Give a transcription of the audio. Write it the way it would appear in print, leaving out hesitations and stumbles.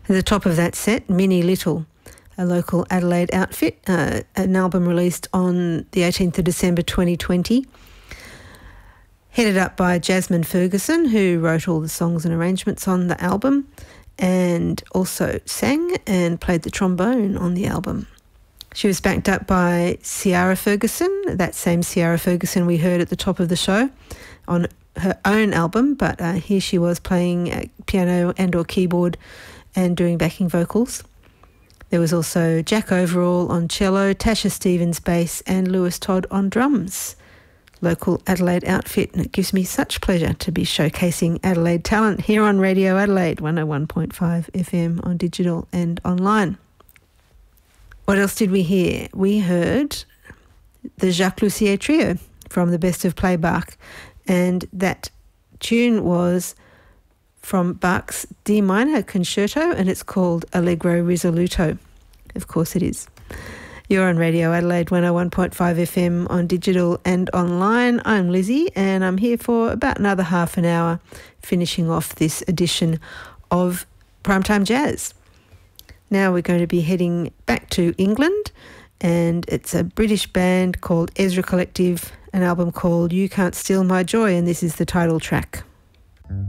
At the top of that set, Minnie Little, a local Adelaide outfit, an album released on the 18th of December 2020, headed up by Jasmine Ferguson, who wrote all the songs and arrangements on the album and also sang and played the trombone on the album. She was backed up by Ciara Ferguson, that same Ciara Ferguson we heard at the top of the show, on her own album, but here she was playing piano and or keyboard and doing backing vocals. There was also Jack Overall on cello, Tasha Stevens bass and Lewis Todd on drums. Local Adelaide outfit, and it gives me such pleasure to be showcasing Adelaide talent here on Radio Adelaide 101.5 FM on digital and online. What else did we hear? We heard the Jacques Lussier Trio from the Best of Play Bach, and that tune was from Bach's D minor concerto, and it's called Allegro Risoluto. Of course it is. You're on Radio Adelaide 101.5 FM on digital and online. I'm Lizzie, and I'm here for about another half an hour, finishing off this edition of Primetime Jazz. Now we're going to be heading back to England, and it's a British band called Ezra Collective, an album called You Can't Steal My Joy, and this is the title track.